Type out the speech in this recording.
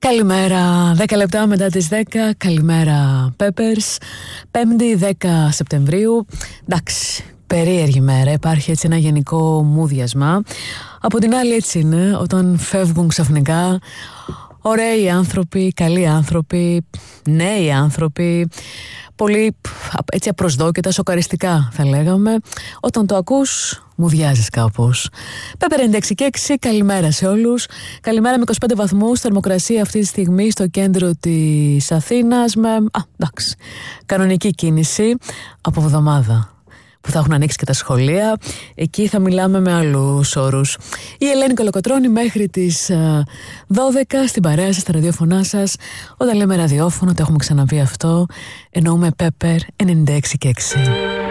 Καλημέρα, 10 λεπτά μετά τις 10. Καλημέρα Peppers. 5η 10 Σεπτεμβρίου. Εντάξει, περίεργη μέρα. Υπάρχει έτσι ένα γενικό μούδιασμα. Από την άλλη έτσι είναι, όταν φεύγουν ξαφνικά ωραίοι άνθρωποι, καλοί άνθρωποι, νέοι άνθρωποι, πολύ έτσι απροσδόκητα, σοκαριστικά θα λέγαμε. Όταν το ακούς, μουδιάζεις κάπως. Πέπερ 96,6, καλημέρα σε όλους. Καλημέρα με 25 βαθμούς, θερμοκρασία αυτή τη στιγμή στο κέντρο της Αθήνας με, εντάξει, κανονική κίνηση από εβδομάδα που θα έχουν ανοίξει και τα σχολεία. Εκεί θα μιλάμε με άλλους όρους. Η Ελένη Κολοκοτρώνη μέχρι τις 12 στην παρέα σας, στα ραδιόφωνά σας. Όταν λέμε ραδιόφωνο, το έχουμε ξαναπεί αυτό, εννοούμε Pepper 96,6.